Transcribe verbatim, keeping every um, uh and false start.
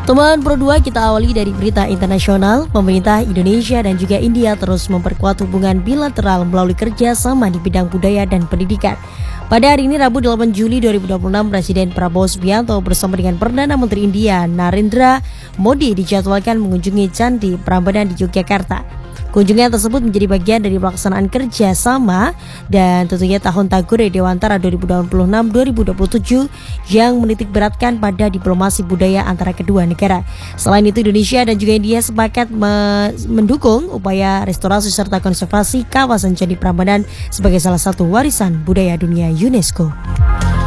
Teman Pro dua, kita awali dari berita internasional. Pemerintah Indonesia dan juga India terus memperkuat hubungan bilateral melalui kerjasama di bidang budaya dan pendidikan. Pada hari ini Rabu delapan Juli dua ribu dua puluh enam, Presiden Prabowo Subianto bersama dengan Perdana Menteri India Narendra Modi dijadwalkan mengunjungi Candi Prambanan di Yogyakarta. Kunjungan tersebut menjadi bagian dari pelaksanaan kerjasama dan tentunya Tahun Tagore Dewantara dua ribu dua puluh enam dua ribu dua puluh tujuh yang menitik beratkan pada diplomasi budaya antara kedua negara. Selain itu, Indonesia dan juga India sepakat me- mendukung upaya restorasi serta konservasi kawasan Candi Prambanan sebagai salah satu warisan budaya dunia UNESCO.